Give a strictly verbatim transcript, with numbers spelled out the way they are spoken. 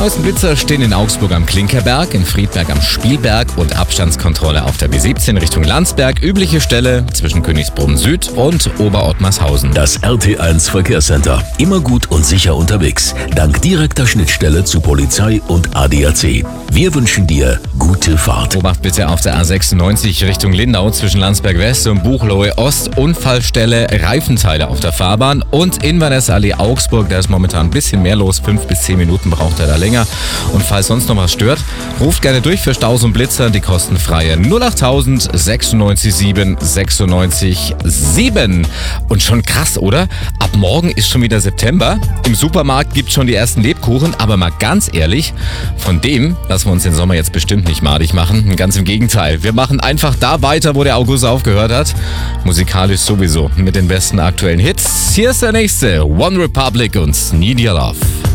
neuesten Blitzer stehen in Augsburg am Klinkerberg, in Friedberg am Spielberg und Abstandskontrolle auf der B siebzehn Richtung Landsberg. Übliche Stelle zwischen Königsbrunn Süd und Oberottmarshausen. Das R T eins Verkehrscenter. Immer gut und sicher unterwegs. Dank direkter Schnittstelle zu Polizei und A D A C. Wir wünschen dir gute Fahrt. Obacht bitte auf der A sechsundneunzig Richtung Lindau zwischen Landsberg West und Buchloe Ost. Unfallstelle, Reifenteile auf der Fahrbahn. Und Inverness-Allee Augsburg, da ist momentan ein bisschen mehr los. Fünf bis zehn Minuten braucht er da länger. Und falls sonst noch was stört, ruft gerne durch für Staus und Blitzer. Die kostenfreie null achttausend sechsundneunzig sieben sechsundneunzig sieben. Und schon krass, oder? Ab morgen ist schon wieder September. Im Supermarkt gibt es schon die ersten Lebkuchen. Aber mal ganz ehrlich, von dem lassen wir uns den Sommer jetzt bestimmt nicht madig machen. Ganz im Gegenteil. Wir machen einfach da weiter, wo der August aufgehört hat. Musikalisch sowieso mit den besten aktuellen Hits. Hier ist der nächste. One Republic und Need Your Love.